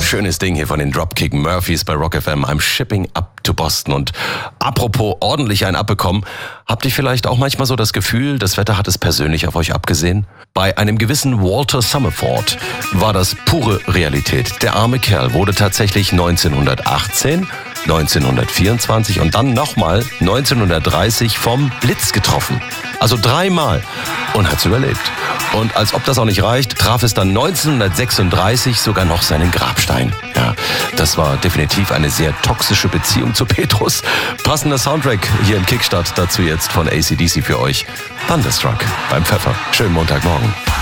Schönes Ding hier von den Dropkick Murphys bei Rock FM. I'm shipping up to Boston. Und apropos ordentlich ein abbekommen, habt ihr vielleicht auch manchmal so das Gefühl, das Wetter hat es persönlich auf euch abgesehen? Bei einem gewissen Walter Summerford war das pure Realität. Der arme Kerl wurde tatsächlich 1918, 1924 und dann nochmal 1930 vom Blitz getroffen. Also 3-mal und hat's überlebt. Und als ob das auch nicht reicht, traf es dann 1936 sogar noch seinen Grabstein. Ja, das war definitiv eine sehr toxische Beziehung zu Petrus. Passender Soundtrack hier im Kickstart, dazu jetzt von AC/DC für euch. Thunderstruck beim Pfeffer. Schönen Montagmorgen.